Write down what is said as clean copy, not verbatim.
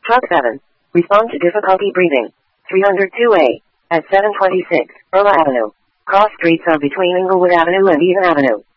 Truck 7. Respond to difficulty breathing. 302A. At 726, Irma Avenue. Cross streets are between Inglewood Avenue and Eden Avenue.